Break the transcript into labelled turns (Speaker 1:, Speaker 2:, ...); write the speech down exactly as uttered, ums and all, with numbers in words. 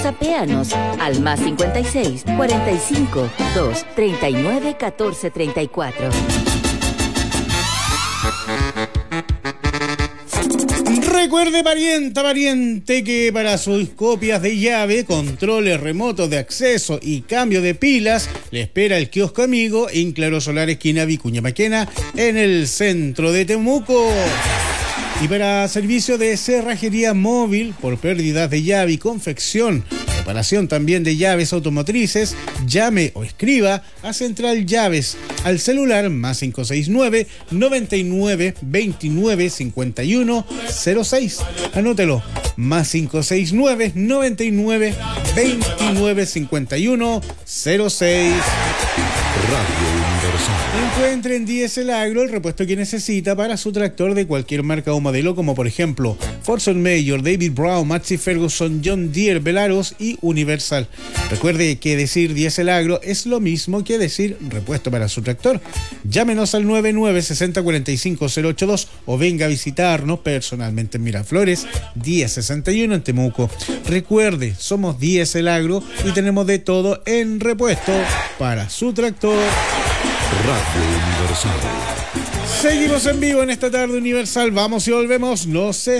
Speaker 1: Zapéanos al más cincuenta y seis, cuarenta y cinco, dos, treinta y nueve, catorce, treinta y cuatro.
Speaker 2: Recuerde, parienta, pariente, que para sus copias de llave, controles remotos de acceso y cambio de pilas, le espera el kiosco amigo en Claro Solar, esquina Vicuña Maquena, en el centro de Temuco. Y para servicio de cerrajería móvil por pérdidas de llave y confección, reparación también de llaves automotrices, llame o escriba a Central Llaves al celular más cinco seis nueve, noventa y nueve, veintinueve, cincuenta y uno, cero seis. Anótelo, más cinco seis nueve, noventa y nueve, veintinueve, cincuenta y uno, cero seis.
Speaker 3: Radio Universal.
Speaker 2: Encuentre en Diesel Agro el repuesto que necesita para su tractor de cualquier marca o modelo, como por ejemplo Forson Mayor, David Brown, Massey Ferguson, John Deere, Belarus y Universal. Recuerde que decir Diesel Agro es lo mismo que decir repuesto para su tractor. Llámenos al nueve nueve seis cero, cuatro cinco cero ocho dos o venga a visitarnos personalmente en Miraflores, diez sesenta y uno en Temuco. Recuerde, somos Diesel Agro y tenemos de todo en repuesto para su tractor.
Speaker 3: Radio Universal.
Speaker 2: Seguimos en vivo en esta tarde Universal. Vamos y volvemos. No se